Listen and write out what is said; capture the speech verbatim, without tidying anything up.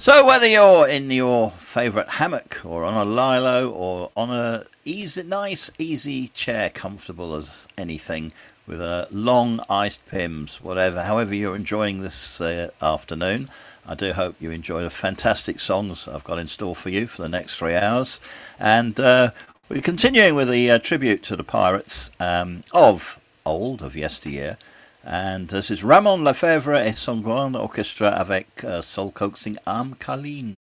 So whether you're in your favourite hammock or on a lilo or on a easy, nice, easy chair, comfortable as anything, with a long iced Pimm's, whatever, however you're enjoying this uh, afternoon, I do hope you enjoy the fantastic songs I've got in store for you for the next three hours. And uh, we're continuing with the uh, tribute to the pirates um, of old, of yesteryear. And this is Ramon Lefebvre et son grand orchestre avec uh, Soul Coaxing Am Kaline.